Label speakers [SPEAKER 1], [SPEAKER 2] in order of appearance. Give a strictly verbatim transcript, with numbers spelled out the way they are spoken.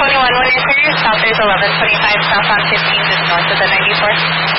[SPEAKER 1] twenty-one, one answer. South is eleven twenty-five, southbound fifteen, just north of the ninety-four.